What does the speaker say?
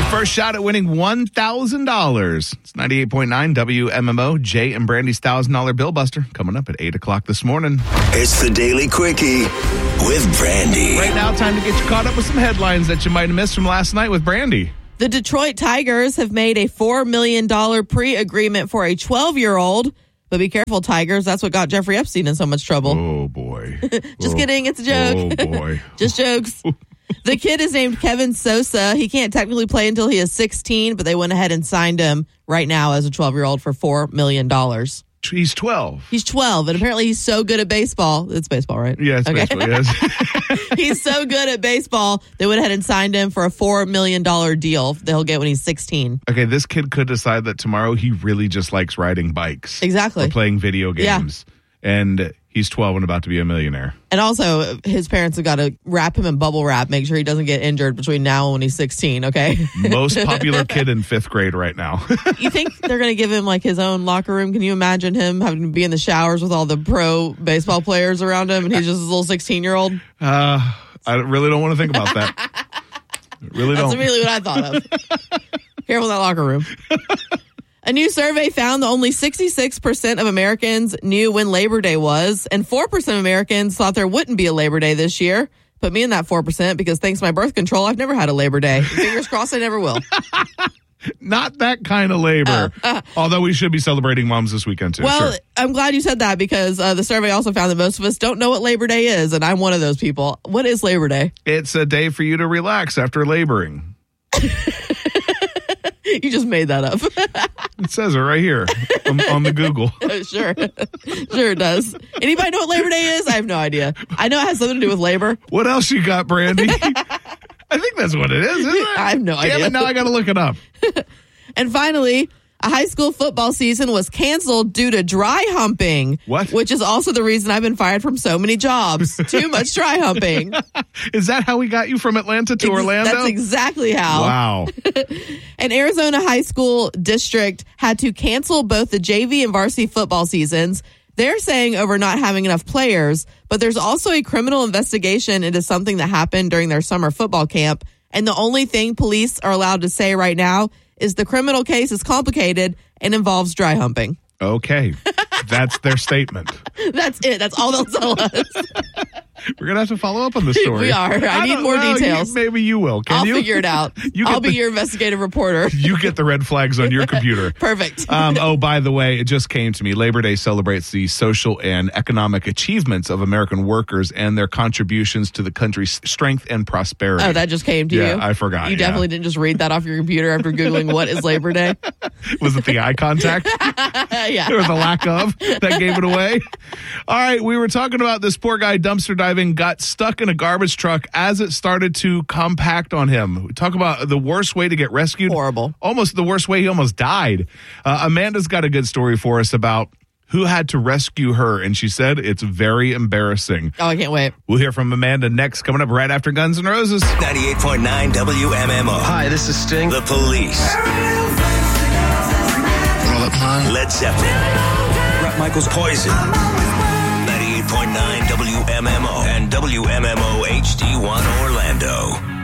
first shot at winning $1,000. It's 98.9 WMMO. Jay and Brandy's $1,000 Bill Buster coming up at 8 o'clock this morning. It's the Daily Quickie with Brandy. Right now, time to get you caught up with some headlines that you might have missed from last night with Brandy. The Detroit Tigers have made a $4 million pre-agreement for a 12-year-old. But be careful, Tigers. That's what got Jeffrey Epstein in so much trouble. Oh, boy. Just kidding. It's a joke. Oh, boy. Just jokes. The kid is named Kevin Sosa. He can't technically play until he is 16, but they went ahead and signed him right now as a 12-year-old for $4 million. He's 12. He's 12, and apparently he's so good at baseball. It's baseball, right? Yeah, it's baseball, yes. He's so good at baseball, they went ahead and signed him for a $4 million deal that he'll get when he's 16. Okay, this kid could decide that tomorrow he really just likes riding bikes. Exactly. Or playing video games. Yeah. And he's 12 and about to be a millionaire. And also, his parents have got to wrap him in bubble wrap, make sure he doesn't get injured between now and when he's 16, okay? Most popular kid in 5th grade right now. You think they're going to give him like his own locker room? Can you imagine him having to be in the showers with all the pro baseball players around him and he's just a little 16-year-old? I really don't want to think about that. Really don't. That's immediately what I thought of. Careful in that locker room. A new survey found that only 66% of Americans knew when Labor Day was, and 4% of Americans thought there wouldn't be a Labor Day this year. Put me in that 4% because thanks to my birth control, I've never had a Labor Day. Fingers crossed I never will. Not that kind of labor. Although we should be celebrating moms this weekend too. Well, sure. I'm glad you said that because the survey also found that most of us don't know what Labor Day is, and I'm one of those people. What is Labor Day? It's a day for you to relax after laboring. You just made that up. It says it right here on the Google. Sure it does. Anybody know what Labor Day is? I have no idea. I know it has something to do with labor. What else you got, Brandy? I think that's what it is, isn't it? I have no idea. Damn it, now I got to look it up. And finally, a high school football season was canceled due to dry humping. What? Which is also the reason I've been fired from so many jobs. Too much dry humping. Is that how we got you from Atlanta to Orlando? That's exactly how. Wow. An Arizona high school district had to cancel both the JV and varsity football seasons. They're saying over not having enough players, but there's also a criminal investigation into something that happened during their summer football camp. And the only thing police are allowed to say right now is the criminal case is complicated and involves dry humping. Okay. That's their statement. That's it. That's all they'll tell us. We're going to have to follow up on this story. We are. I need more details. Maybe you will. Can I'll you? figure it out. I'll be your investigative reporter. You get the red flags on your computer. Perfect. Oh, by the way, it just came to me. Labor Day celebrates the social and economic achievements of American workers and their contributions to the country's strength and prosperity. Oh, that just came to you? Yeah, I forgot. You definitely didn't just read that off your computer after Googling what is Labor Day? Was it the eye contact? Yeah. Or the lack of that gave it away? All right, we were talking about this poor guy dumpster diving, got stuck in a garbage truck as it started to compact on him. We talk about the worst way to get rescued. Horrible. Almost the worst way. He almost died. Amanda's got a good story for us about who had to rescue her, and she said it's very embarrassing. Oh, I can't wait. We'll hear from Amanda next, coming up right after Guns N' Roses. 98.9 WMMO. Hi, this is Sting. The Police. Roll up, man. Led Zeppelin. Bret Michaels' Poison. 98.9 WMMO and WMMO HD1 Orlando.